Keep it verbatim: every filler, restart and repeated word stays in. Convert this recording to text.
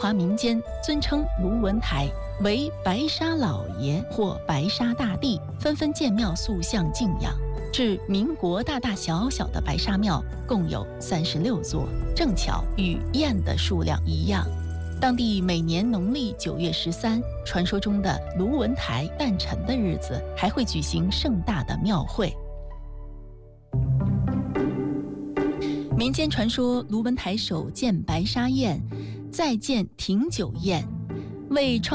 华民间尊称卢文台为白沙老爷或白沙大帝，纷纷建庙塑像敬仰。至民国大大小小的白沙庙共有三十六座，正巧与雁的数量一样。当地每年农历九月十三，传说中的卢文台诞辰的日子，还会举行盛大的庙会。民间传说，卢文台首见白沙雁，再见亭酒雁，为创